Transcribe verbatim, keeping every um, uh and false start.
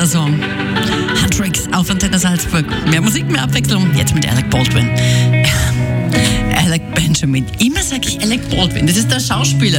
Song. Hendrix auf Antenne Salzburg. Mehr Musik, mehr Abwechslung. Jetzt mit Alec Baldwin. Alec Benjamin. Immer sage ich Alec Baldwin. Das ist der Schauspieler.